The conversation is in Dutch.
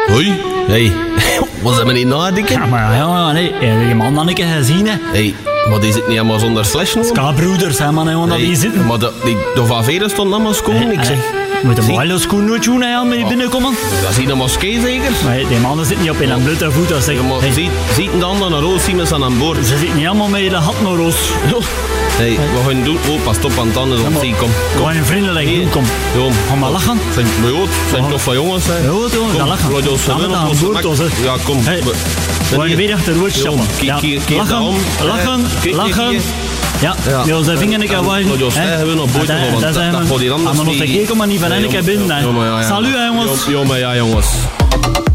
Hoi. Hey. Was dat niet nadenken? Ja, maar ja, nee. Je man dan een keer gezien, hè. Hey, maar die zit niet helemaal zonder slash nog? Ska-broeders, hè, man, jongen, dat die zitten. Maar de van Veren stond allemaal schoon, ik zeg. Moet een Zie- mooie schoen nooit doen, hè, met die binnenkomen. Dat is hier een moskee zeker? Maar die mannen zitten niet op in een blote voet. Dat Ja, maar hey, ziet de anderen naar roos zien aan boord. ze zitten niet allemaal met de hat naar roos. Hey, we gaan doen. Oh, pas op aan het tanden. maar- Zie, kom. Gewoon een vriendelijk Hier. doen, kom. Kom. Ga maar lachen. Zijn toch van jongens, hè? Ja, jongens, Kom, lachen. laat ons Laten we wel aan op ons boord, gemak. hè. Ja, kom. Hey, we gaan weer achteruit stappen. Keer Lachen, daarom. lachen, Kijk, lachen. hier. Ja, Ja. met onze vinger een keer waaien. Laat ons hebben we nog boord gaan, want dat gaat hier anders Maar nog niet. een keer, kom maar niet van een keer binnen. Ja, maar ja. Salut, hè, jongens. Ja, maar ja, jongens.